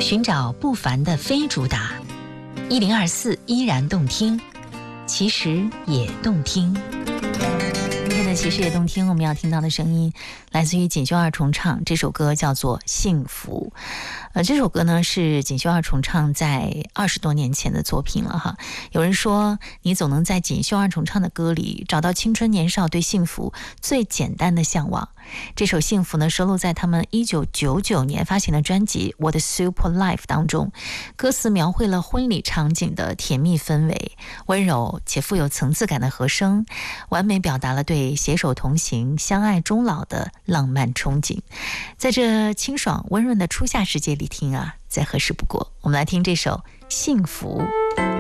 寻找不凡的非主打，1024依然动听，其实也动听。今天的其实也动听，我们要听到的声音来自于锦绣二重唱，这首歌叫做《幸福》。这首歌呢是锦绣二重唱在20多年前的作品了哈。有人说，你总能在锦绣二重唱的歌里找到青春年少对幸福最简单的向往。这首《幸福》呢收录在他们1999年发行的专辑《我的 Super Life》当中，歌词描绘了婚礼场景的甜蜜氛围，温柔且富有层次感的和声，完美表达了对携手同行、相爱终老的浪漫憧憬。在这清爽温润的初夏世界里听啊，再合适不过。我们来听这首《幸福》。